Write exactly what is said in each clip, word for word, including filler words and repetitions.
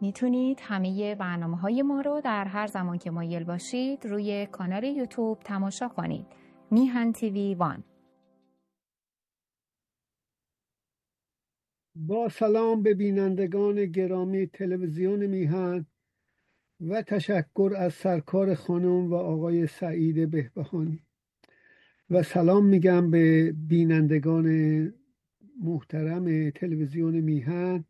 میتونید همه برنامه‌های ما رو در هر زمان که مایل باشید روی کانال یوتیوب تماشا کنید. میهن تیوی وان. با سلام به بینندگان گرامی تلویزیون میهن و تشکر از سرکار خانم و آقای سعید بهبهانی و سلام میگم به بینندگان محترم تلویزیون میهن.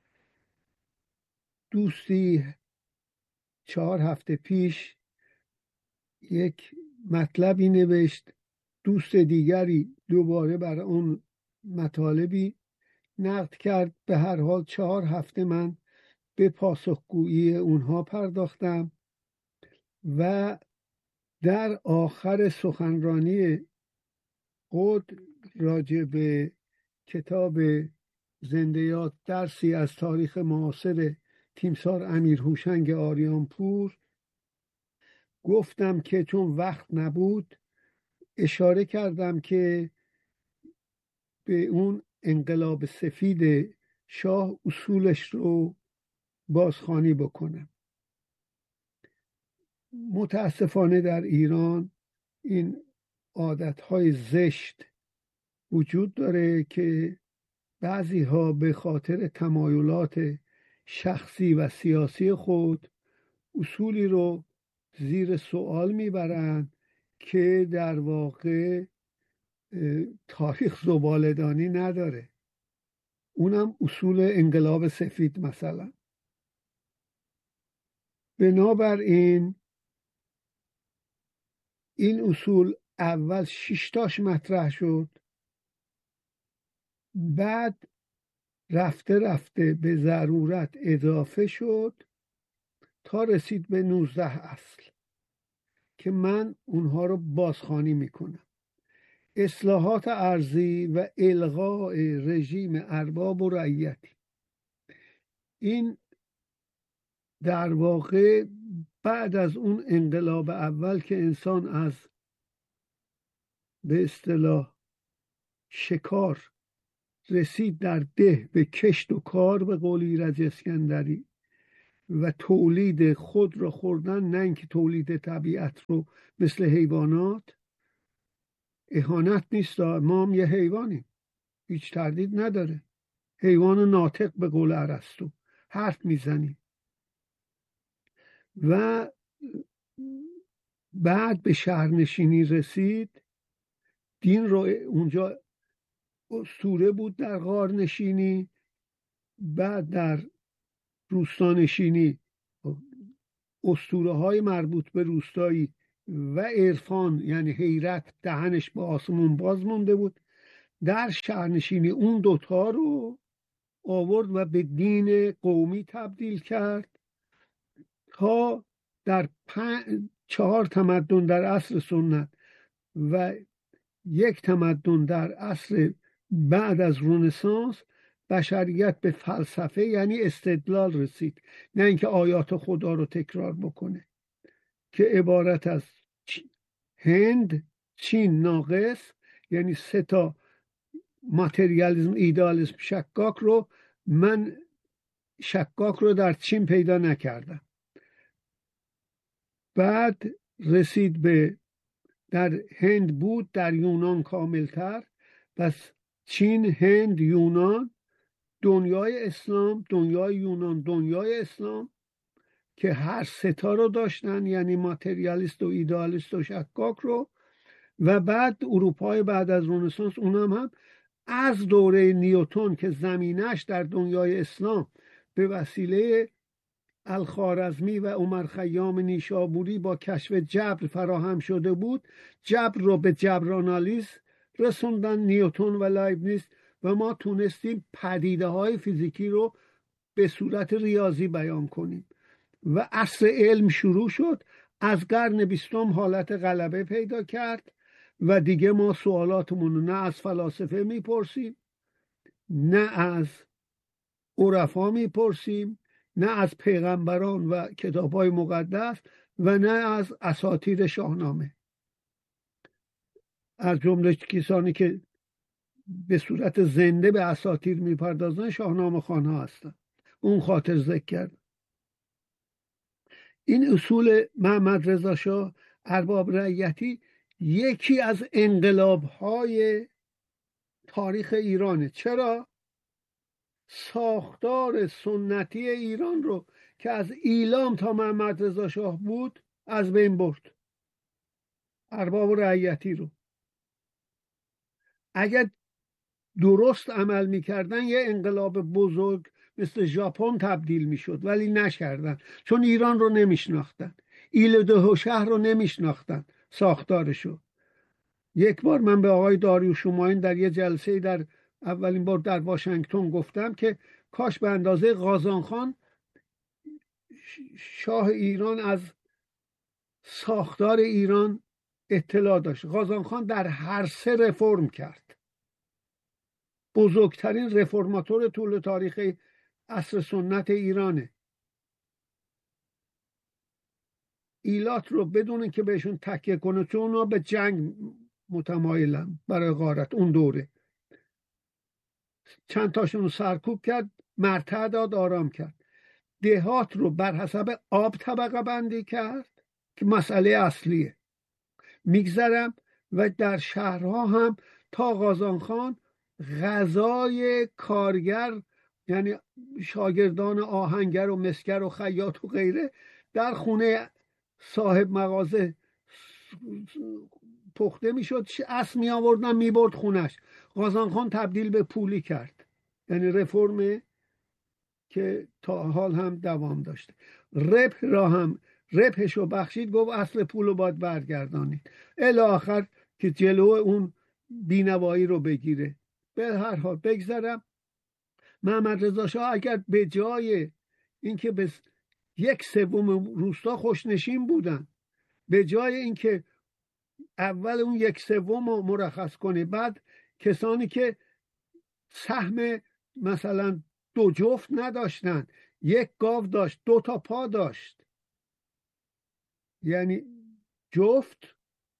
دوستی چهار هفته پیش یک مطلبی نوشت، دوست دیگری دوباره بر اون مطالبی نقد کرد. به هر حال چهار هفته من به پاسخگویی اونها پرداختم و در آخر سخنرانی خود راجع به کتاب زنده یاد درسی از تاریخ معاصر تیمسار امیر هوشنگ آریانپور گفتم که چون وقت نبود اشاره کردم که به اون انقلاب سفید شاه اصولش رو بازخوانی بکنم. متاسفانه در ایران این عادتهای زشت وجود داره که بعضی ها به خاطر تمایلات شخصی و سیاسی خود اصولی رو زیر سوال میبرند که در واقع تاریخ زباله‌دانی نداره. اونم اصول انقلاب سفید مثلا. بنابراین این اصول اول شیشتاش مطرح شد، بعد رفته رفته به ضرورت اضافه شد تا رسید به نوزده اصل که من اونها رو بازخوانی میکنم. اصلاحات ارضی و الغاء رژیم ارباب و رعیتی. این در واقع بعد از اون انقلاب اول که انسان از به اصطلاح شکار رسید در ده به کشت و کار به قول ایرج اسکندری و تولید خود را خوردن، نه اینکه تولید طبیعت رو مثل حیوانات. اهانت نیست، ما هم یه حیوانیم، هیچ تردید نداره. حیوان ناطق به قول ارسطو، حرف میزنیم. و بعد به شهرنشینی رسید. دین رو اونجا اسطوره بود در غارنشینی، بعد در روستانشینی اسطوره های مربوط به روستایی و عرفان یعنی حیرت دهنش به آسمون باز مونده بود. در شهرنشینی اون دوتا رو آورد و به دین قومی تبدیل کرد تا در چهار تمدن در عصر سنت و یک تمدن در عصر بعد از رنسانس بشریت به فلسفه یعنی استدلال رسید، نه اینکه آیات خدا رو تکرار بکنه، که عبارت از هند، چین، ناقص، یعنی سه تا ماتریالیسم، ایدالیسم، شکاک رو من شکاک رو در چین پیدا نکردم. بعد رسید به در هند بود، در یونان کاملتر، پس چین، هند، یونان، دنیای اسلام، دنیای یونان، دنیای اسلام که هر ستا رو داشتن، یعنی ماتریالیست و ایدالیست و شکاک رو. و بعد اروپای بعد از رنسانس اونم هم از دوره نیوتن که زمینش در دنیای اسلام به وسیله الخوارزمی و عمر خیام نیشابوری با کشف جبر فراهم شده بود، جبر رو به جبرانالیز رسوندن نیوتن و لایبنیز و ما تونستیم پدیده های فیزیکی رو به صورت ریاضی بیان کنیم و عصر علم شروع شد. از قرن بیستم حالت غلبه پیدا کرد و دیگه ما سوالاتمون نه از فلاسفه میپرسیم، نه از عرفا میپرسیم، نه از پیغمبران و کتاب‌های مقدس و نه از اساطیر شاهنامه. از جمله کسانی که به صورت زنده به اساطیر میپردازن شاهنامه خوان‌ها هستن. اون خاطر ذکر کرد. این اصول محمد رضا شاه ارباب رعیتی یکی از انقلاب‌های تاریخ ایرانه. چرا؟ ساختار سنتی ایران رو که از ایلام تا محمد رضا شاه بود از بین برد. ارباب رعیتی رو اگر درست عمل میکردن یه انقلاب بزرگ مثل ژاپن تبدیل میشد، ولی نکردن، چون ایران رو نمیشناختن، ایل ده شهر رو نمیشناختن، ساختارشو. یک بار من به آقای داریوش شماین در یه جلسه در اولین بار در واشنگتن گفتم که کاش به اندازه قازانخان شاه ایران از ساختار ایران اطلاع داشت. قازانخان در هر سه رفرم کرد، بزرگترین رفرماتور طول تاریخ عصر سنت ایرانه. ایلات رو بدون که بهشون تکیه کنه، چون اونا به جنگ متمایلن برای غارت اون دوره، چند تاشون رو سرکوب کرد، مرتع داد، آرام کرد. دهات رو بر حسب آب طبقه بندی کرد که مسئله اصلیه، میگذرم. و در شهرها هم تا قازانخان غذای کارگر، یعنی شاگردان آهنگر و مسگر و خیاط و غیره، در خونه صاحب مغازه پخته میشد، اسب می آوردن میبرد خونش. قازانخان تبدیل به پولی کرد، یعنی رفرم که تا حال هم دوام داشته. ربح را هم ربحش رو بخشید، گفت اصل پول رو باید برگردانید، الی آخر که جلو اون بینوایی رو بگیره. به هر حال بگذرم. محمد رضا شاه اگر به جای اینکه به یک سوم روستا خوشنشین بودن، به جای اینکه اول اون یک سوم رو مرخص کنه، بعد کسانی که سهم مثلا دو جفت نداشتن، یک گاو داشت، دو تا پا داشت، یعنی جفت،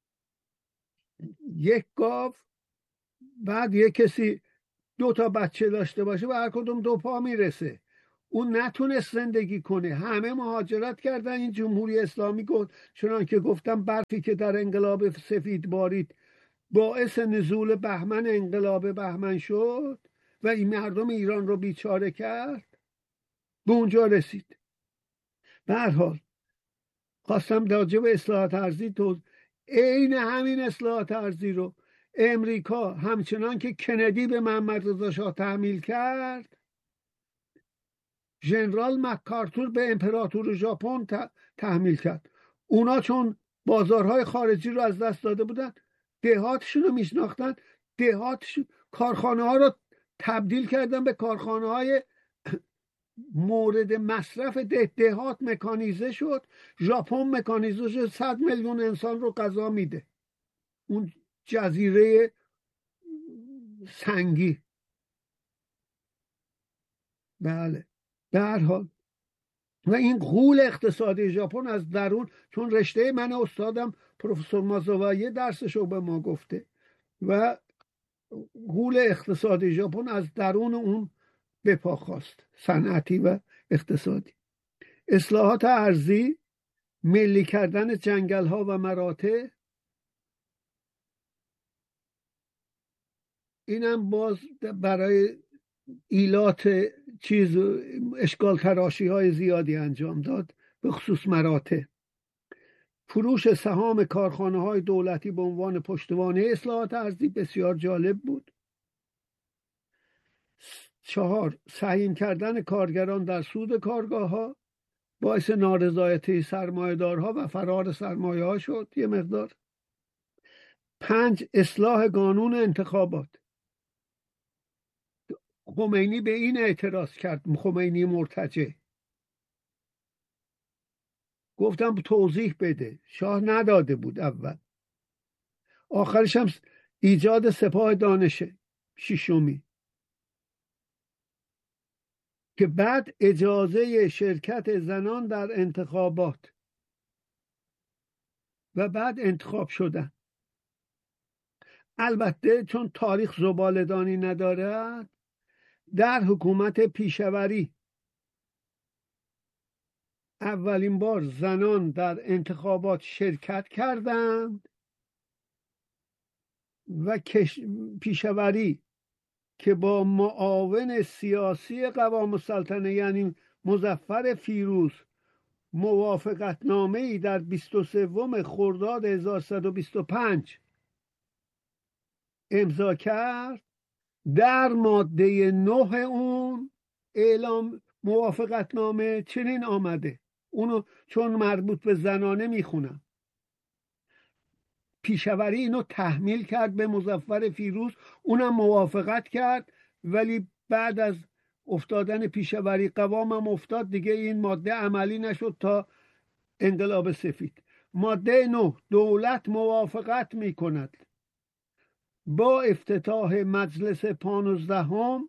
یک گاو، بعد یک کسی دو تا بچه داشته باشه و هر کدوم دو پا میرسه، اون نتونست زندگی کنه، همه مهاجرت کردن. این جمهوری اسلامی گفت، چنان که گفتم، برفی که در انقلاب سفید بارید باعث نزول بهمن انقلاب بهمن شد و این مردم ایران رو بیچاره کرد. به اونجا رسید. به هر حال خواستم راجع به اصلاحات ارضی تو عین همین اصلاحات ارضی رو امریکا همچنان که کندی به محمد رضا شاه تحمیل کرد، ژنرال مکارتور به امپراتور ژاپن تحمیل کرد. اونا چون بازارهای خارجی رو از دست داده بودن، دهاتشون رو میشناختن، دهاتشون کارخانه ها رو تبدیل کردن به کارخانه های مورد مصرف. ده دهات مکانیزه شد، ژاپن مکانیزه شد، صد میلیون انسان رو غذا میده. اون جزیره سنگی. بله، به هر حال. و این غول اقتصادی ژاپن از درون، چون رشته من استادم پروفسور مازاوایی درسشو به ما گفته، و غول اقتصادی ژاپن از درون اون به پا خواست، صنعتی و اقتصادی. اصلاحات ارضی، ملی کردن جنگل ها و مراتع، اینم باز برای ایلات چیز اشکال تراشی های زیادی انجام داد، به خصوص مراتع. فروش سهام کارخانه های دولتی به عنوان پشتوانه اصلاحات ارضی بسیار جالب بود. چهار، سهیم کردن کارگران در سود کارگاه ها باعث نارضایتی سرمایه‌دارها و فرار سرمایه ها شد یه مقدار. پنج، اصلاح قانون انتخابات. خمینی به این اعتراض کرد، خمینی مرتجع، گفتم توضیح بده، شاه نداده بود اول. آخرش هم ایجاد سپاه دانش ششمی که بعد اجازه شرکت زنان در انتخابات و بعد انتخاب شدن. البته چون تاریخ زباله‌دانی ندارد، در حکومت پیشوری اولین بار زنان در انتخابات شرکت کردند و پیشوری که با معاون سیاسی قوام السلطنه یعنی مظفر فیروز موافقتنامه‌ای در بیست و سوم خرداد هزار و سیصد و بیست و پنج امضا کرد، در ماده نه اون اعلام موافقتنامه چنین آمده، اونو چون مربوط به زنانه میخونم، پیشوری اینو تحمیل کرد به مظفر فیروز، اونم موافقت کرد، ولی بعد از افتادن پیشوری قوامم افتاد دیگه، این ماده عملی نشد تا انقلاب سفید. ماده نه، دولت موافقت میکند با افتتاح مجلس پانزدهم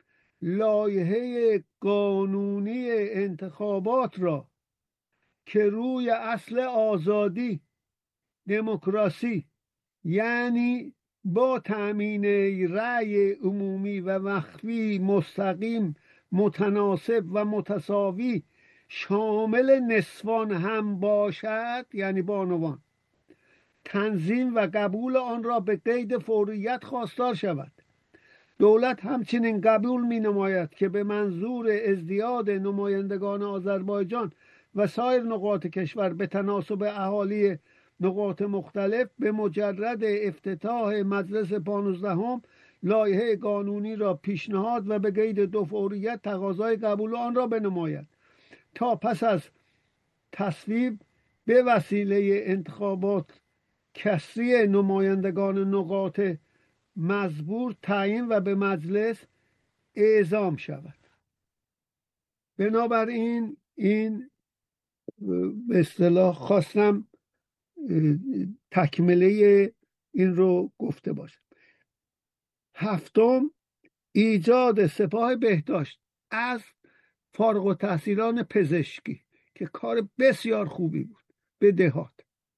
لایحه قانونی انتخابات را که روی اصل آزادی، دموکراسی، یعنی با تأمین رأی عمومی و مخفی، مستقیم، متناسب و متساوی، شامل نصفان هم باشد، یعنی بانوان، تنظیم و قبول آن را به قید فوریت خواستار شود. دولت همچنین قبول می نماید که به منظور ازدیاد نمایندگان آذربایجان و سایر نقاط کشور به تناسب اهالی نقاط مختلف، به مجرد افتتاح مجلس پانزدهم لایحه قانونی را پیشنهاد و به قید دو فوریت تقاضای قبول آن را بنماید تا پس از تصویب به وسیله انتخابات کسری نمایندگان نقاط مزبور تعیین و به مجلس اعزام شود. بنابراین این به اصطلاح خواستم تکمله این رو گفته باشم. هفتم، ایجاد سپاه بهداشت از فارغ التحصیلان پزشکی که کار بسیار خوبی بود به دهات.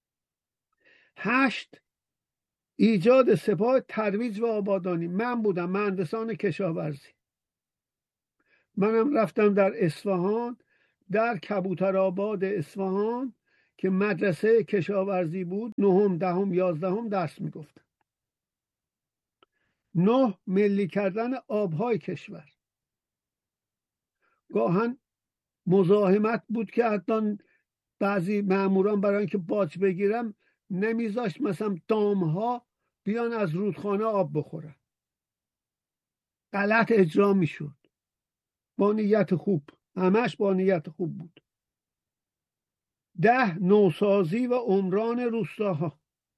هشت، ایجاد سپاه ترویج و آبادانی. من بودم مهندسان کشاورزی، منم رفتم در اصفهان، در کبوترآباد اصفهان که مدرسه کشاورزی بود، نهم، دهم، یازدهم درس میگفتم. نه، ملی کردن آبهای کشور. گاهن مزاحمت بود که حتی بعضی ماموران برای اینکه باج بگیرم نمیذاشت مثلا دامها بیان از رودخانه آب بخورن، غلط اجرا میشد، با نیت خوب، همش با نیت خوب بود. ده، نوسازی و عمران روستاها.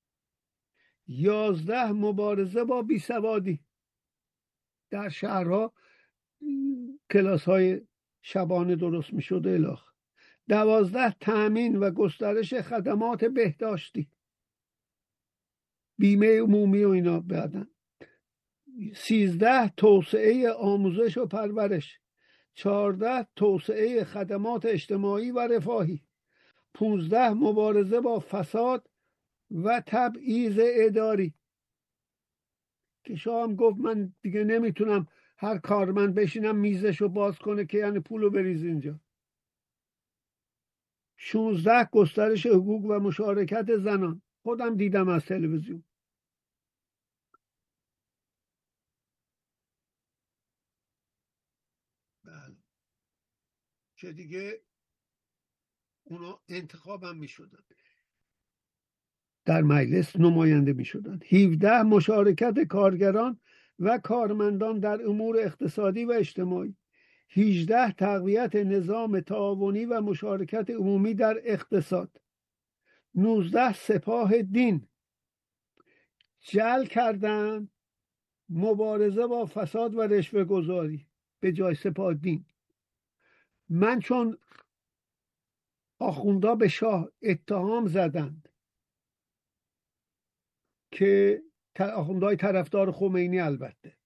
یازده، مبارزه با بیسوادی. در شهرها کلاس های شبانه درست می شده الاخ. دوازده، تأمین و گسترش خدمات بهداشتی، بیمه عمومی و اینا بعدن. سیزده، توسعه آموزش و پرورش. چهارده، توسعه خدمات اجتماعی و رفاهی. پونزده، مبارزه با فساد و تبعیض اداری که شاه هم گفت من دیگه نمیتونم هر کارمند بشینم میزشو باز کنه که یعنی پولو بریز اینجا. شانزده، گسترش حقوق و مشارکت زنان. خودم دیدم از تلویزیون. بله که دیگه اونا انتخاب هم می شدن، در مجلس نماینده می شدن. هفده، مشارکت کارگران و کارمندان در امور اقتصادی و اجتماعی. هجده، تقویت نظام تعاونی و مشارکت عمومی در اقتصاد. نوزده، سپاه دین. جعل کردن مبارزه با فساد و رشوه گذاری به جای سپاه دین. من چون آخوندا به شاه اتهام زدند که آخوندهای طرفدار خمینی، البته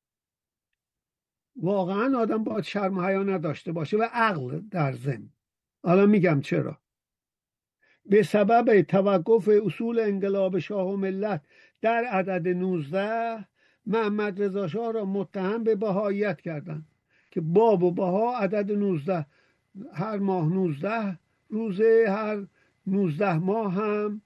واقعا آدم باید شرم و حیا نداشته باشه و عقل در ضمن. حالا میگم چرا. به سبب توقف اصول انقلاب شاه و ملت در عدد نوزده محمد رضا شاه را متهم به بهاییت کردند که باب و بها عدد نوزده هر ماه نوزده روزه، هر نوزده ماه هم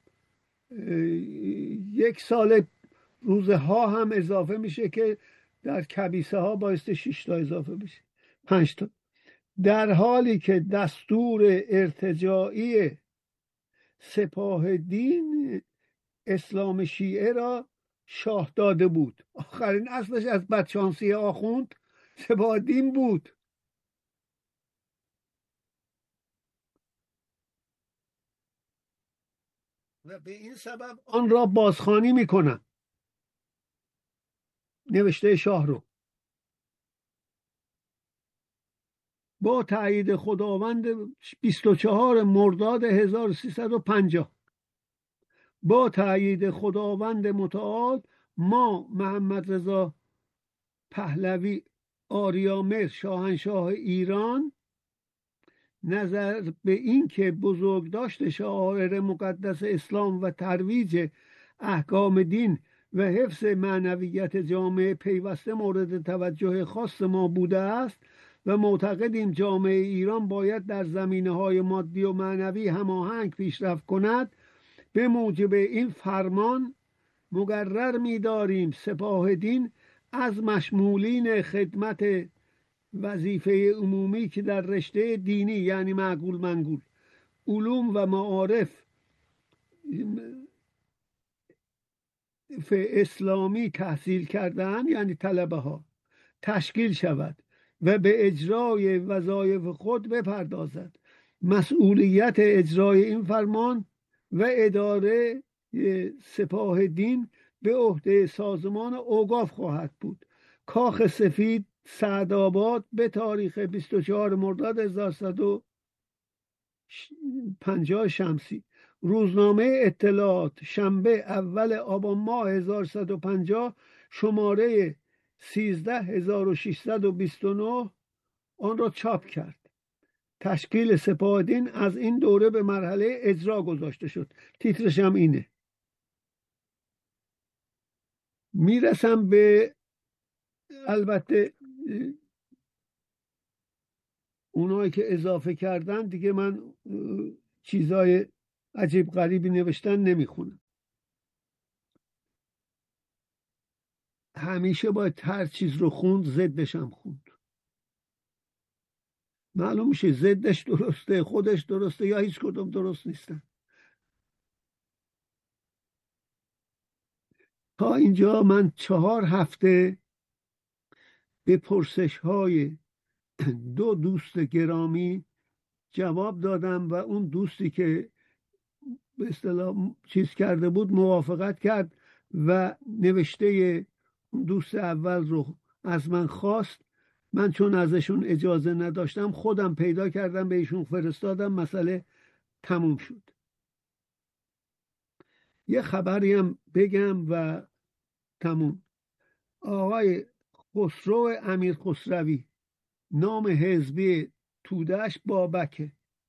یک سال روزه ها هم اضافه میشه که در کبیسه ها بایسته شش تا اضافه بشه، پنج تا. در حالی که دستور ارتجاعی سپاه دین اسلام شیعه را شاه داده بود. آخرین اصلش از بدشانسی آخوند سپاه دین بود. و به این سبب آن را بازخوانی میکنم، نوشته شاه رو. با تأیید خداوند بیست و چهار مرداد هزار و سیصد و پنجاه، با تأیید خداوند متعال، ما محمد رضا پهلوی آریامر شاهنشاه ایران، نظر به این که بزرگداشت شعائر مقدس اسلام و ترویج احکام دین و حفظ معنویت جامعه پیوسته مورد توجه خاص ما بوده است و معتقدیم جامعه ایران باید در زمینه‌های مادی و معنوی هماهنگ پیشرفت کند، به موجب این فرمان مقرر می‌داریم سپاه دین از مشمولین خدمت وظیفه عمومی که در رشته دینی یعنی معقول منقول علوم و معارف اسلامی تحصیل کردن، یعنی طلبه ها، تشکیل شود و به اجرای وظایف خود بپردازد. مسئولیت اجرای این فرمان و اداره سپاه دین به عهده سازمان اوقاف خواهد بود. کاخ سفید، سعدآباد، به تاریخ بیست و چهار مرداد هزار و سیصد و پنجاه شمسی. روزنامه اطلاعات، شنبه اول آبان ماه هزار و سیصد و پنجاه، شماره سیزده هزار و ششصد و بیست و نه آن را چاپ کرد. تشکیل سپاه دین از این دوره به مرحله اجرا گذاشته شد. تیترش هم اینه. میرسم به البته اونایی که اضافه کردن دیگه، من چیزای عجیب غریبی نوشتن نمیخونم. همیشه باید هر چیز رو خوند ضدش هم خوند. معلوم میشه ضدش درسته، خودش درسته، یا هیچ کدوم درست نیستن. تا اینجا من چهار هفته به پرسش های دو دوست گرامی جواب دادم و اون دوستی که به اصطلاح چیز کرده بود موافقت کرد و نوشته دوست اول رو از من خواست. من چون ازشون اجازه نداشتم خودم پیدا کردم، به ایشون فرستادم، مسئله تموم شد. یه خبری هم بگم و تموم. آقای خسرو امیر خسروی، نام حزبی توده‌اش بابکه،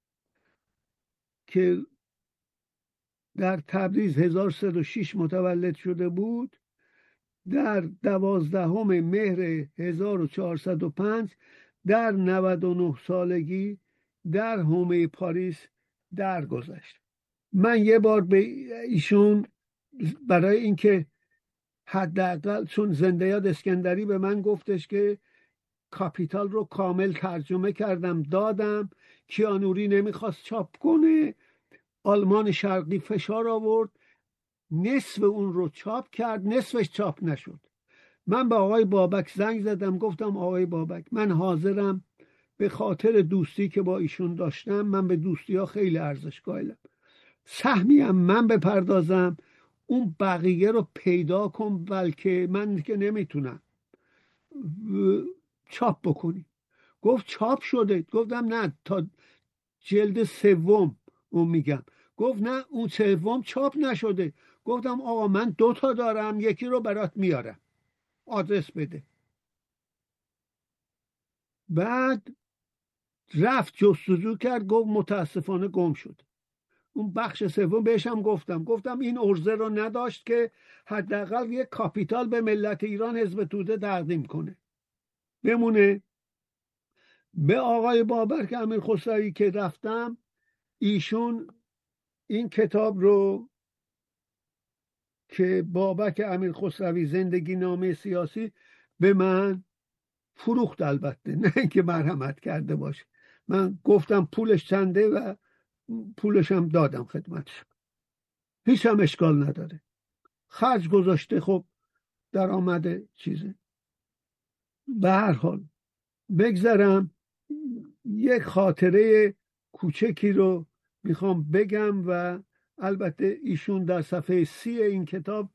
که در تبریز هزار و سیصد و شش متولد شده بود، در دوازدهم مهر هزار و چهارصد و پنج در نود و نه سالگی در حومه پاریس درگذشت. من یه بار به ایشون برای اینکه حداقل، چون زنده یاد اسکندری به من گفتش که کاپیتال رو کامل ترجمه کردم دادم، کیانوری نمیخواست چاپ کنه، آلمان شرقی فشار آورد، نصف اون رو چاپ کرد، نصفش چاپ نشد. من به آقای بابک زنگ زدم، گفتم آقای بابک من حاضرم به خاطر دوستی که با ایشون داشتم، من به دوستی ها خیلی ارزش قائلم، سهمی هم من بپردازم، اون بقیه رو پیدا کن، بلکه من که نمیتونم چاپ بکنی. گفت چاپ شده. گفتم نه، تا جلد سوم اون میگم. گفت نه اون سوم چاپ نشده. گفتم آقا من دو تا دارم، یکی رو برات میارم، آدرس بده. بعد رفت جستجو کرد، گفت متاسفانه گم شد. اون بخش سوم بهش هم گفتم گفتم این عرضه رو نداشت که حداقل یک کاپیتال به ملت ایران حزب توده تقدیم کنه، بمونه. به آقای بابک امیر خسروی که رفتم، ایشون این کتاب رو که بابک امیر خسروی زندگی نامه سیاسی به من فروخت. البته نه اینکه مرحمت کرده باشه، من گفتم پولش چنده و پولش هم دادم خدمتش، هیچ هم اشکال نداره، خرج گذاشته، خب در آمده چیزه. به هر حال بگذرم، یک خاطره کوچکی رو میخوام بگم و البته ایشون در صفحه سی این کتاب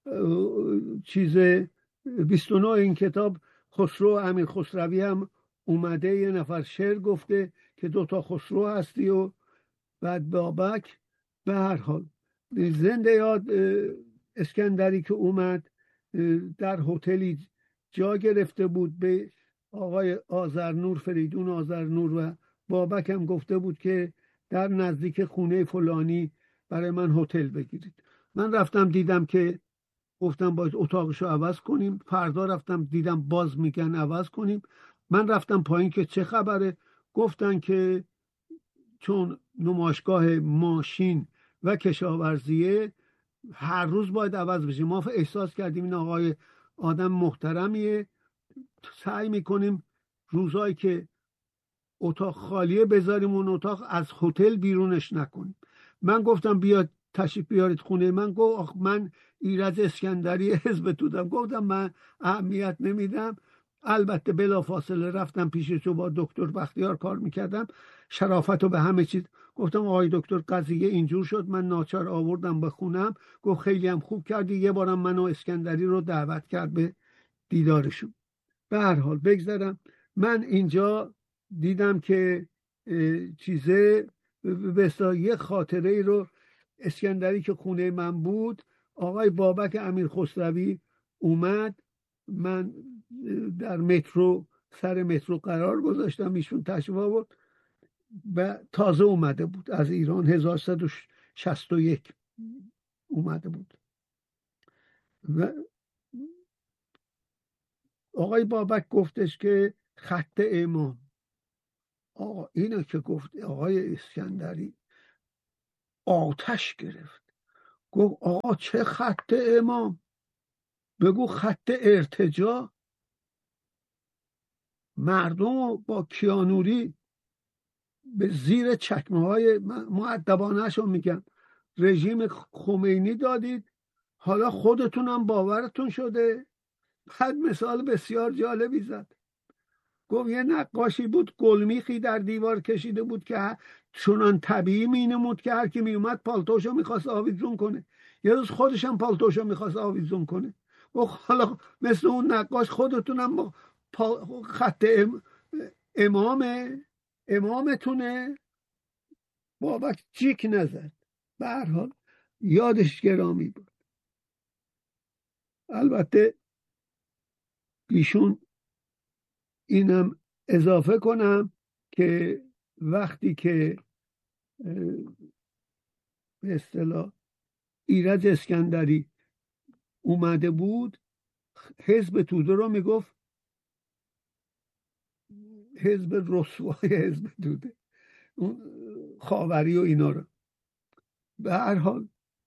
چیز بیست و نه این کتاب خسرو امیر خسروی هم اومده یه نفر شعر گفته که دوتا خسرو هستی و بعد بابک. به هر حال زنده یاد اسکندری که اومد در هتلی جا گرفته بود به آقای آذرنور، فریدون آذرنور، و بابک هم گفته بود که در نزدیک خونه فلانی برای من هتل بگیرید. من رفتم دیدم که گفتم باید اتاقشو عوض کنیم. فردا رفتم دیدم باز میگن عوض کنیم. من رفتم پایین که چه خبره، گفتن که چون نمایشگاه ماشین و کشاورزیه هر روز باید عوض بشه. ما احساس کردیم این آقای آدم محترمیه، سعی میکنیم روزایی که اتاق خالیه بذاریم اون اتاق، از هتل بیرونش نکنیم. من گفتم بیاد تشریف بیارید خونه من. گفت من ایرج اسکندری حزب توده. گفتم من اهمیت نمیدم. البته بلافاصله رفتم پیشش و با دکتر بختیار کار میکردم، شرافت رو به همه چیز گفتم آقای دکتر قضیه اینجور شد، من ناچار آوردم به خونم. گفت خیلی هم خوب کردی. یه بارم منو اسکندری رو دعوت کرد به دیدارشون. به هر حال بگذارم، من اینجا دیدم که چیزه بسیار یه خاطره ای رو اسکندری که خونه من بود، آقای بابک امیر خسروی اومد، من در مترو سر مترو قرار گذاشتم، ایشون تشریف آورد و تازه اومده بود از ایران، هزار و سیصد و شصت و یک اومده بود. و آقای بابک گفتش که خط امام، آقا اینو که گفت آقای اسکندری آتش گرفت. گفت آقا چه خط امام؟ بگو خط ارتجاع. مردم با کیانوری به زیر چکمه های مؤدبانه‌اش رو میگم رژیم خمینی دادید، حالا خودتونم باورتون شده. بعد مثال بسیار جالبی زد. گفت یه نقاشی بود گلمیخی در دیوار کشیده بود که چنان طبیعی مینمود که هر کی میومد پالتوشو میخواست آویزون کنه. یه روز خودش هم پالتوشو میخواست آویزون کنه. و حالا مثل اون نقاش خودتونم خط امام امامتونه. بابک جیک نزد. به هر حال یادش گرامی بود. البته ایشون اینم اضافه کنم که وقتی که به اصطلاح ایرج اسکندری اومده بود، حزب توده رو میگفت حزب رسوای حزب توده، اون خاوری و اینا رو. به هر حال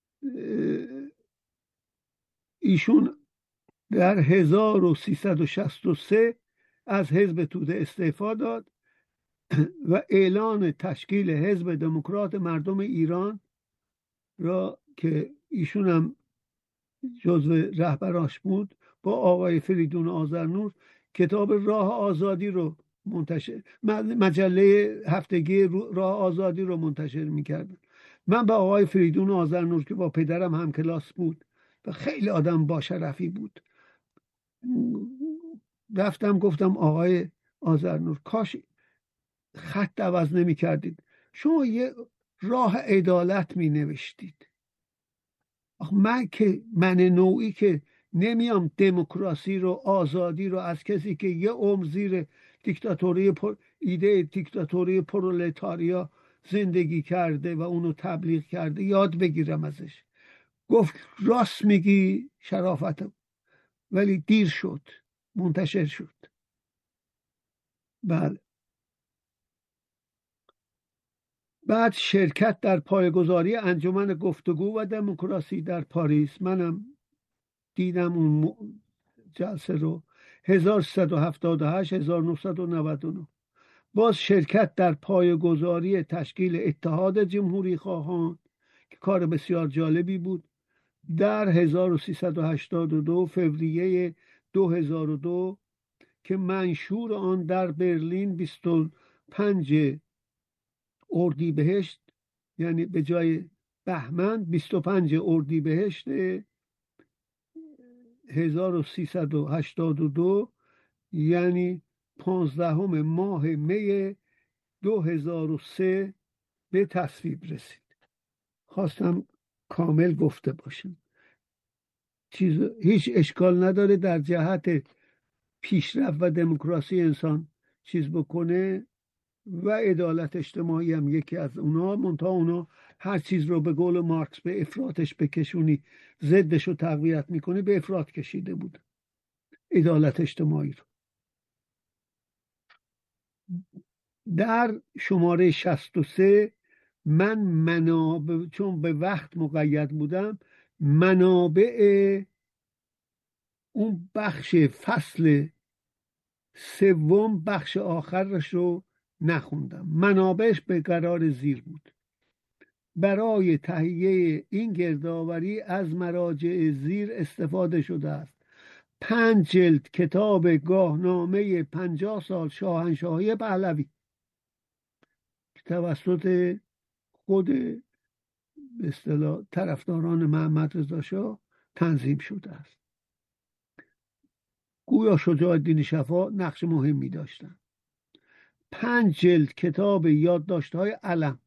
ایشون در هزار و سیصد و شصت و سه از حزب توده استعفا داد و اعلان تشکیل حزب دموکرات مردم ایران را که ایشون هم جزو رهبراش بود با آقای فریدون آذرنور کتاب راه آزادی رو منتشر، مجله هفتگی راه آزادی رو منتشر میکردن. من به آقای فریدون آذرنور که با پدرم هم کلاس بود و خیلی آدم با شرفی بود رفتم گفتم آقای آذرنور کاش خط عوض نمی کردید، شما یه راه عدالت می نوشتید. من که من نوعی که نمیام دموکراسی رو آزادی رو از کسی که یه عمر زیر دیکتاتوری پر... ایده دیکتاتوری پرولتاریا زندگی کرده و اونو تبلیغ کرده یاد بگیرم ازش. گفت راست میگی شرافتم، ولی دیر شد، منتشر شد. بله بعد شرکت در پایه‌گذاری انجمن گفتگو و دموکراسی در پاریس، منم دیدم اون جلسه رو، هزار و سیصد و هفتاد و هشت هزار و نهصد و نود و نه. باز شرکت در پایه‌گذاری تشکیل اتحاد جمهوری خواهان که کار بسیار جالبی بود در هزار و سیصد و هشتاد و دو فوریه دو هزار و دو که منشور آن در برلین بیست و پنج اردیبهشت، یعنی به جای بهمن بیست و پنج اردیبهشت هزار و سیصد و هشتاد و دو، یعنی پانزدهم ماه می دو هزار و سه به تصویب رسید. خواستم کامل گفته باشم. چیز هیچ اشکال نداره در جهت پیشرفت و دموکراسی انسان چیز بکنه و عدالت اجتماعی هم یکی از اونا، منتها اونا هر چیز رو به قول مارکس به افراطش بکشونی ضدش رو تقویت میکنه، به افراط کشیده بود عدالت اجتماعی رو. در شماره شصت و سه من منابع، چون به وقت مقید بودم، منابع اون بخش فصل سوم بخش آخرش رو نخوندم. منابعش به قرار زیر بود: برای تهیه این گردآوری از مراجع زیر استفاده شده است: پنج جلد کتاب گاهنامه پنجاه سال شاهنشاهی پهلوی که توسط خود به اصطلاح طرفداران محمد رضا شاه تنظیم شده است. گویا شجاع الدین شفا نقش مهمی داشتند. پنج جلد کتاب یادداشت‌های علم،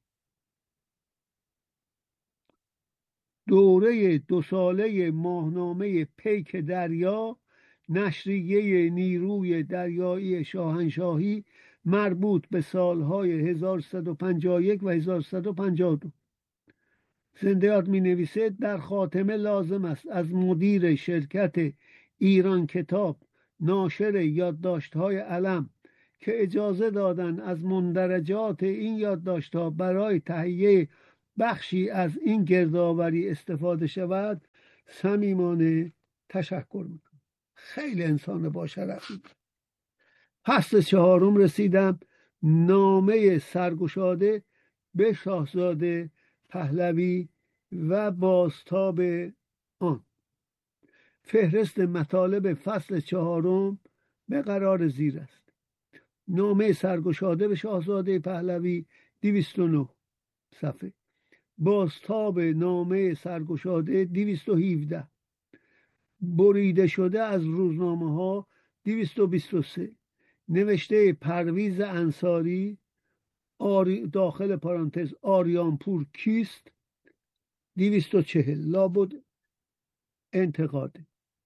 دوره دو ساله ماهنامه پیک دریا، نشریه نیروی دریایی شاهنشاهی، مربوط به سالهای هزار و سیصد و پنجاه و یک و هزار و سیصد و پنجاه و دو. زنده یاد می نویسه در خاتمه لازم است از مدیر شرکت ایران کتاب ناشر یادداشت‌های علم که اجازه دادن از مندرجات این یادداشت‌ها برای تهیه بخشی از این گردآوری استفاده شود صمیمانه تشکر میکنم. خیلی انسان با شرفی. فصل چهارم رسیدم: نامه سرگشاده به شاهزاده پهلوی و بازتاب آن. فهرست مطالب فصل چهارم به قرار زیر است: نامه سرگشاده به شاهزاده پهلوی دویست و نه صفحه. بازتاب نامه سرگشاده دویست و هفده. بریده شده از روزنامه ها دویست و بیست و سه. نوشته پرویز انصاری، آری داخل پرانتز آریانپور کیست، دویست و چهل. لابد انتقاده.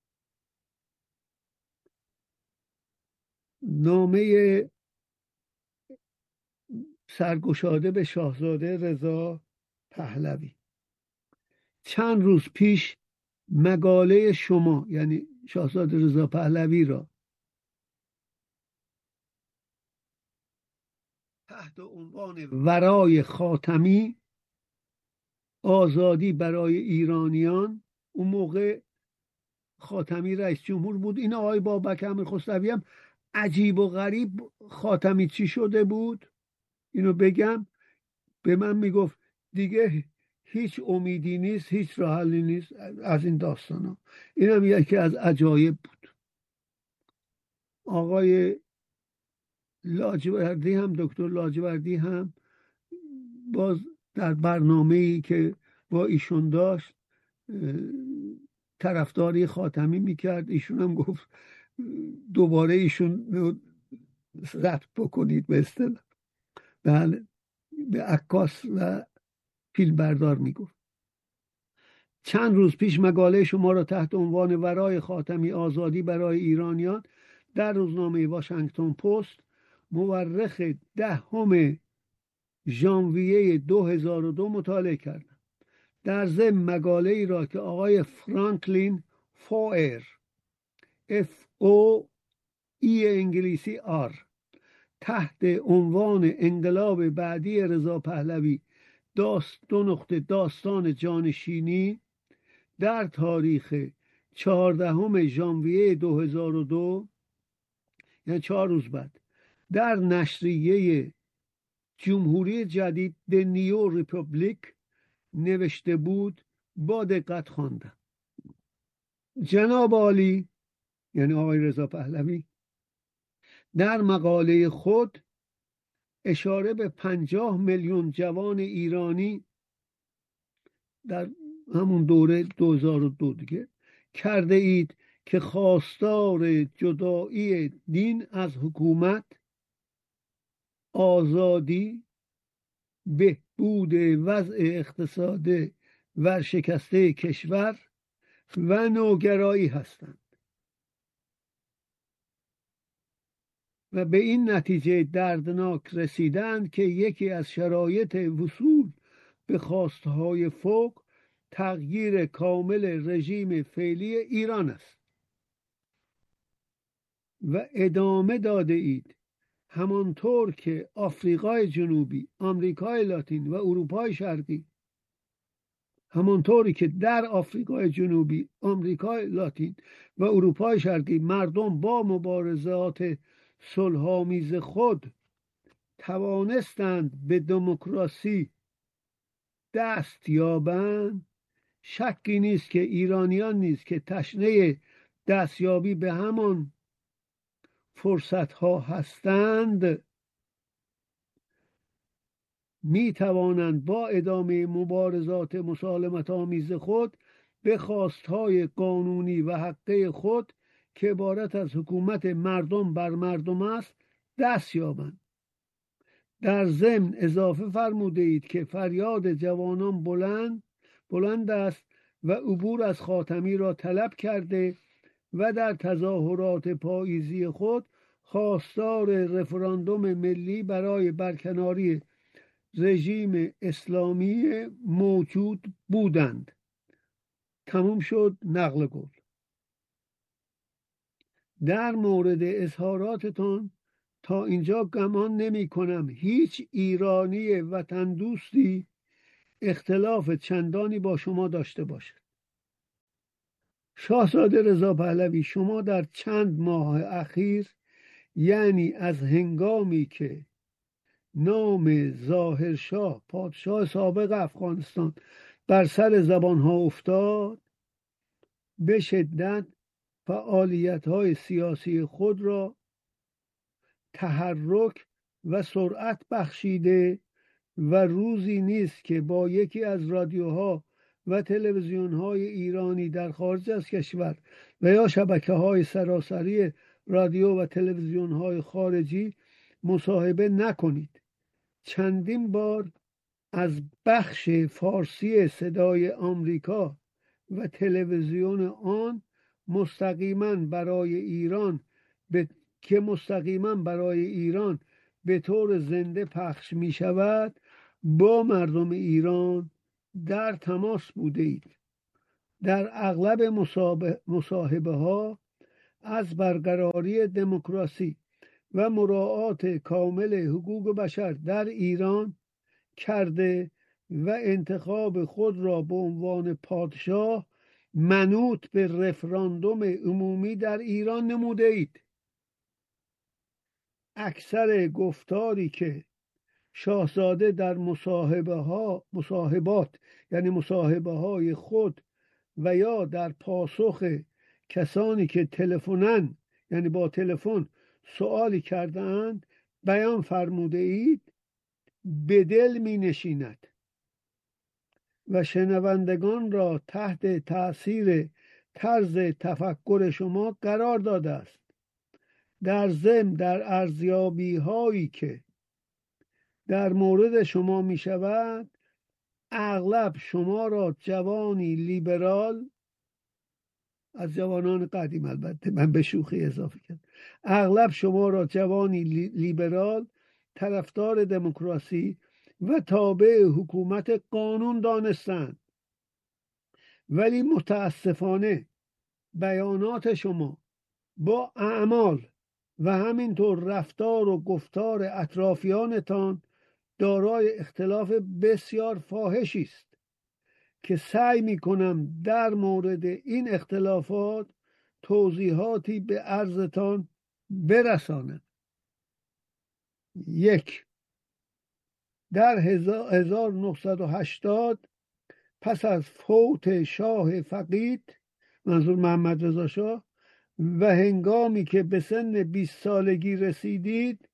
نامه سرگشاده به شاهزاده رضا پهلوی: چند روز پیش مقاله شما، یعنی شاهزاده رضا پهلوی، را تحت عنوان ورای خاتمی، آزادی برای ایرانیان، اون موقع خاتمی رئیس جمهور بود، این آقای بابک امیرخسروی هم عجیب و غریب خاتمی چی شده بود اینو بگم، به من میگفت دیگه هیچ امیدی نیست، هیچ راه حلی نیست از این داستان ها. این هم یکی از عجایب بود. آقای لاجوردی هم، دکتر لاجوردی هم باز در برنامه‌ای که با ایشون داشت طرفداری خاتمی میکرد. ایشون هم گفت دوباره ایشون رو رد بکنید به اصطلاح. بله، به عکاس و فیلم بردار میگفت. چند روز پیش مقاله شما را تحت عنوان ورای خاتمی، آزادی برای ایرانیان در روزنامه واشنگتن پست مورخ دهم ژانویه دو هزار و دو مطالعه کردم. در ضمن مقاله ای را که آقای فرانکلین فوئر، اف او ای انگلیسی آر، تحت عنوان انقلاب بعدی رضا پهلوی داست دو نقطه داستان جانشینی در تاریخ چهاردهم ژانویه دو هزار و دو، یعنی چهار روز بعد، در نشریه جمهوری جدید د نیو ریپوبلیک نوشته بود. با دقت خواندم. جناب عالی، یعنی آقای رضا پهلوی، در مقاله خود اشاره به پنجاه میلیون جوان ایرانی در همون دوره دو هزار و دو دیگه کرده اید که خواستار جدایی دین از حکومت، آزادی، بهبود وضع اقتصاد ورشکسته کشور و نوگرایی هستند و به این نتیجه دردناک رسیدند که یکی از شرایط وصول به خواستهای فوق تغییر کامل رژیم فعلی ایران است. و ادامه داده اید همانطور که آفریقای جنوبی، آمریکای لاتین و اروپای شرقی، همانطوری که در آفریقای جنوبی، آمریکای لاتین و اروپای شرقی مردم با مبارزات صلح‌آمیز خود توانستند به دموکراسی دست یابند، شکی نیست که ایرانیان نیز که تشنه دستیابی به همان فرصت‌ها هستند می توانند با ادامه مبارزات مسالمت آمیز خود به خواستهای قانونی و حقه خود که عبارت از حکومت مردم بر مردم است دست یابند. در ضمن اضافه فرموده اید که فریاد جوانان بلند بلند است و عبور از خاتمی را طلب کرده و در تظاهرات پاییزی خود خواستار رفراندوم ملی برای برکناری رژیم اسلامی موجود بودند. تموم شد نقل قول. در مورد اظهاراتتان تا اینجا گمان نمی کنم هیچ ایرانی وطن دوستی اختلاف چندانی با شما داشته باشد. شاهزاده رضا پهلوی، شما در چند ماه اخیر، یعنی از هنگامی که نام ظاهرشاه پادشاه سابق افغانستان بر سر زبانها افتاد، به شدت فعالیت‌های سیاسی خود را تحرک و سرعت بخشیده و روزی نیست که با یکی از رادیوها و تلویزیون‌های ایرانی در خارج از کشور و یا شبکه‌های سراسری رادیو و تلویزیون‌های خارجی مصاحبه نکنید. چندین بار از بخش فارسی صدای آمریکا و تلویزیون آن مستقیما برای ایران به که مستقیما برای ایران به طور زنده پخش می شود با مردم ایران در تماس بوده اید. در اغلب مصاحبه ها از برقراری دموکراسی و مراعات کامل حقوق بشر در ایران کرده و انتخاب خود را به عنوان پادشاه منوط به رفراندوم عمومی در ایران نموده اید. اکثر گفتاری که شاهزاده در مصاحبه ها مصاحبات یعنی مصاحبه های خود و یا در پاسخ کسانی که تلفنن یعنی با تلفن سوالی کردند بیان فرموده اید، به دل می نشیند و شنوندگان را تحت تأثیر طرز تفکر شما قرار داده است. در ضمن در ارزیابی هایی که در مورد شما می شود، اغلب شما را جوانی لیبرال، از جوانان قدیم البته من به شوخی اضافه کردم، اغلب شما را جوانی لیبرال طرفدار دموکراسی و تابع حکومت قانون دانستند، ولی متاسفانه بیانات شما با اعمال و همینطور رفتار و گفتار اطرافیانتان دارای اختلاف بسیار فاحشی است که سعی می کنم در مورد این اختلافات توضیحاتی به عرضتان برسانم. یک، در هزار و نهصد و هشتاد پس از فوت شاه فقید، منظور محمد رضا شاه، و هنگامی که به سن بیست سالگی رسیدید،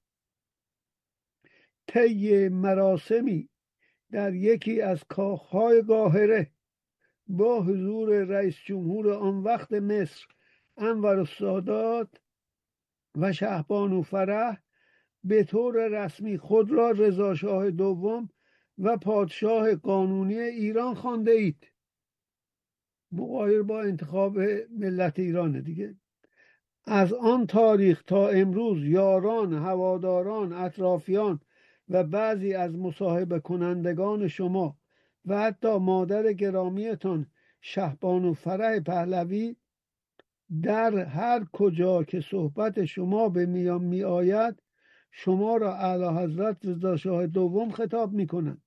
طی مراسمی در یکی از کاخهای قاهره با حضور رئیس جمهور آن وقت مصر انور السادات و شهبانو فرح به طور رسمی خود را رضا شاه دوم و پادشاه قانونی ایران خوانده اید. مغایر با انتخاب ملت ایران دیگه. از آن تاریخ تا امروز یاران، هواداران، اطرافیان و بعضی از مصاحبه کنندگان شما و حتی مادر گرامیتان شهبانو فرح پهلوی در هر کجا که صحبت شما به میان می آید شما را اعلی حضرت رضا شاه دوم خطاب می کنند.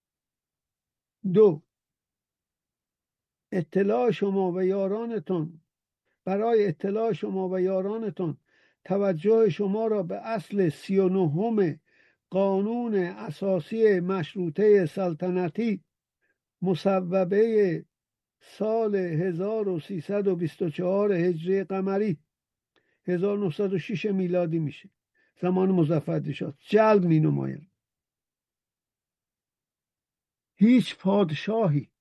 دو، اطلاع شما و یارانتان برای اطلاع شما و یارانتان توجه شما را به اصل سی و نهم قانون اساسی مشروطه سلطنتی مصوبه سال هزار و سیصد و بیست و چهار هجری قمری هزار و نهصد و شش میلادی میشه، زمان مظفر شاه، جلب می نماید. هیچ پادشاهی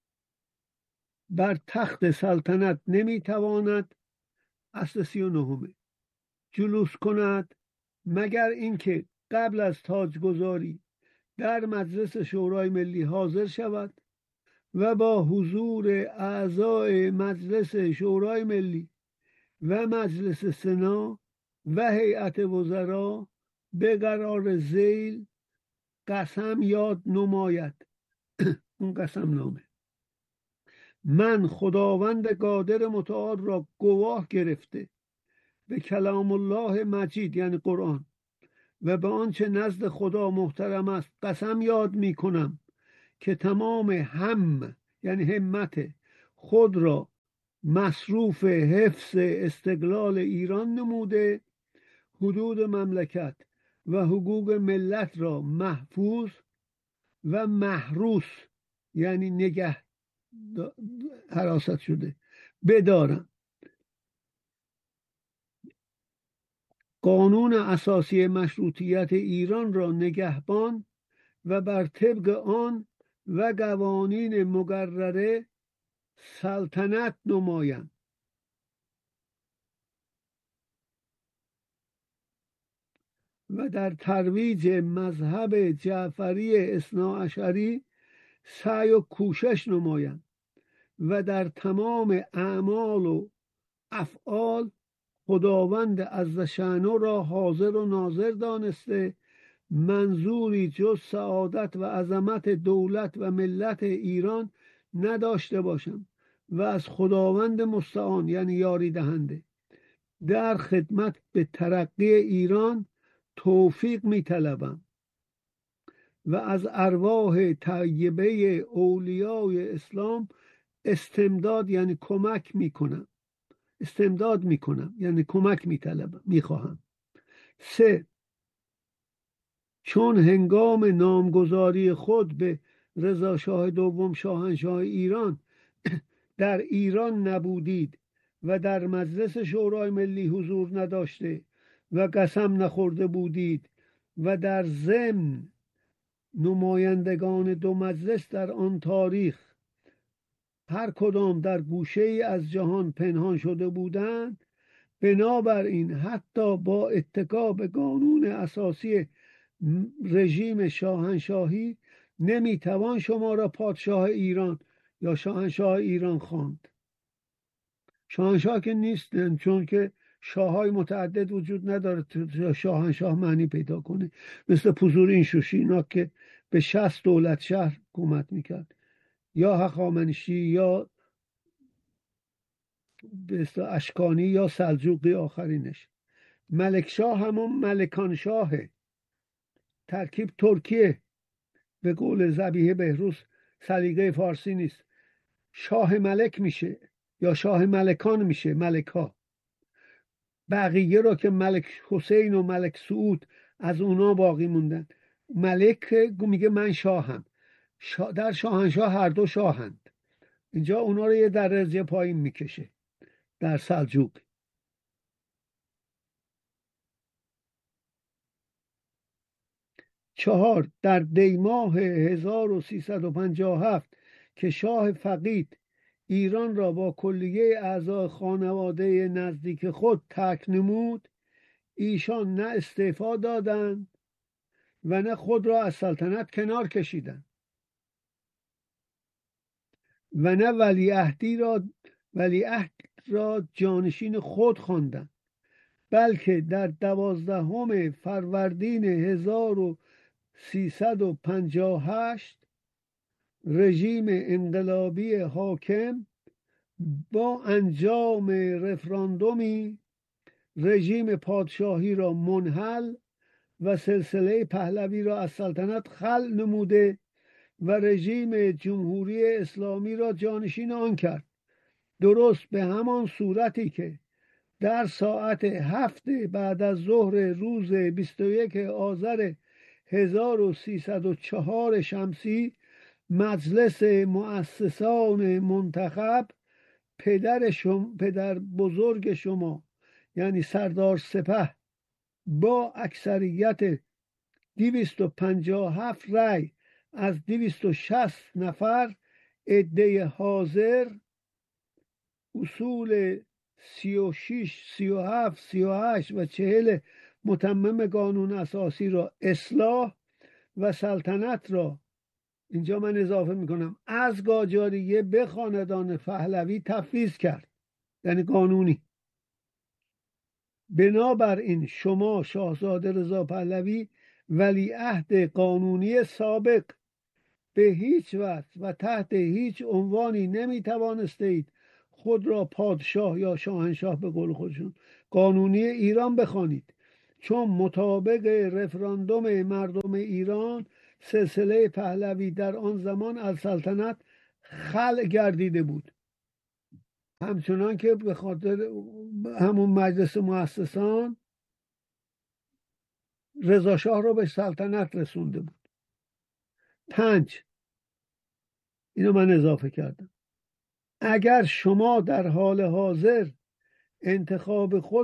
بر تخت سلطنت نمیتواند، اصل سی و نهمه، جلوس کند مگر اینکه قبل از تاجگذاری در مجلس شورای ملی حاضر شود و با حضور اعضای مجلس شورای ملی و مجلس سنا و هیئت وزرا به قرار ذیل قسم یاد نماید. اون قسم نامه: من خداوند قادر متعال را گواه گرفته به کلام الله مجید یعنی قرآن و به آنچه نزد خدا محترم است قسم یاد می کنم که تمام هم یعنی همت خود را مصروف حفظ استقلال ایران نموده، حدود مملکت و حقوق ملت را محفوظ و محروس یعنی نگه حراست شده بدارم. قانون اساسی مشروطیت ایران را نگهبان و بر طبق آن و قوانین مقرره سلطنت نمایم. و در ترویج مذهب جعفری اثناعشری سعی و کوشش نمایم و در تمام اعمال و افعال خداوند عزشأنه را حاضر و ناظر دانسته منظوری جز سعادت و عظمت دولت و ملت ایران نداشته باشم و از خداوند مستعان یعنی یاری دهنده در خدمت به ترقی ایران توفیق می طلبم و از ارواح طیبه اولیای اسلام استمداد یعنی کمک می کنم استمداد می کنم یعنی کمک می طلبم می خواهم. سه، چون هنگام نامگذاری خود به رضا شاه دوم شاهنشاه ایران در ایران نبودید و در مجلس شورای ملی حضور نداشته و قسم نخورده بودید و در ضمن نمایندگان دو مجلس در آن تاریخ هر کدام در گوشه ای از جهان پنهان شده بودند، بنابراین حتی با اتکا به قانون اساسی رژیم شاهنشاهی نمیتوان شما را پادشاه ایران یا شاهنشاه ایران خواند. شاهنشاه که نیستن، چون که شاههای متعدد وجود نداره شاهنشاه معنی پیدا کنه، مثل پوزورین شوشینا که به شصت دولت شهر حکومت میکرد، یا هخامنشی یا به اصطلاح اشکانی یا سلجوقی آخرینش. ملکشاه همون ملکان شاهه، ترکیب ترکیه. به قول ذبیح بهروز سلیقه فارسی نیست. شاه ملک میشه یا شاه ملکان میشه، ملکا. بقیه را که ملک حسین و ملک سعود از اونا باقی موندن. ملک میگه من شاهم. شا در شاهنشاه هر دو شاهند. اینجا اونا رو یه درجه پایین میکشه در سلجوق. چهار، در دیماه هزار و سیصد و پنجاه و هفت که شاه فقید ایران را با کلیه اعضای خانواده نزدیک خود ترک نمود، ایشان نه استعفا دادند و نه خود را از سلطنت کنار کشیدند و نه ولیعهدی را ولیعهد را جانشین خود خواندند، بلکه در دوازدهم فروردین هزار و سیصد و پنجاه و هشت رژیم انقلابی حاکم با انجام رفراندومی رژیم پادشاهی را منحل و سلسله پهلوی را از سلطنت خلع نموده و رژیم جمهوری اسلامی را جانشین آن کرد، درست به همان صورتی که در ساعت هفت بعد از ظهر روز بیست و یک آذر هزار و سیصد و چهار شمسی مجلس مؤسسان منتخب پدر شما، پدر بزرگ شما یعنی سردار سپه با اکثریت دویست و پنجاه و هفت رأی از دویست و شصت نفر عده حاضر اصول سی و شش، سی و هفت، سی و هشت و چهل متمم قانون اساسی را اصلاح و سلطنت را، اینجا من اضافه میکنم، از قاجاریه به خاندان پهلوی تفویض کرد، یعنی قانونی. بنابراین شما شاهزاده رضا پهلوی ولیعهد قانونی سابق به هیچ وجه و تحت هیچ عنوانی نمیتوانستید خود را پادشاه یا شاهنشاه به قول خودشون قانونی ایران بخوانید، چون مطابق رفراندوم مردم ایران سلسله پهلوی در آن زمان از سلطنت خلع گردیده بود، همچنان که به خاطر همون مجلس مؤسسان رضا شاه رو به سلطنت رسونده بود. پنج، اینو من اضافه کردم، اگر شما در حال حاضر انتخاب خود